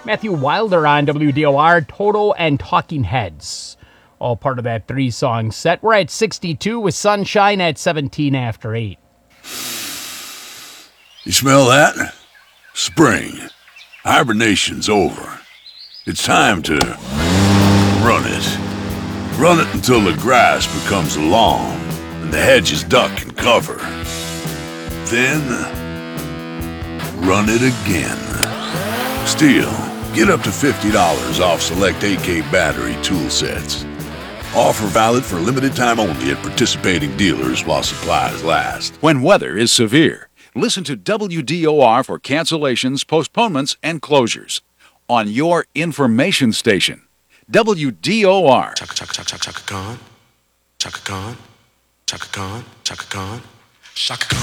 Matthew Wilder on WDOR, Toto and Talking Heads. All part of that 3-song set. We're at 62 with Sunshine at 17 after 8. You smell that? Spring. Hibernation's over. It's time to run it. Run it until the grass becomes long and the hedges duck and cover. Then, run it again. Steel, get up to $50 off select AK battery tool sets. Offer valid for limited time only at participating dealers while supplies last. When weather is severe, listen to WDOR for cancellations, postponements, and closures. On your information station, WDOR. Chaka Khan, Chaka Khan, Chaka Khan, Chaka Khan, Chaka Khan, Chaka Khan.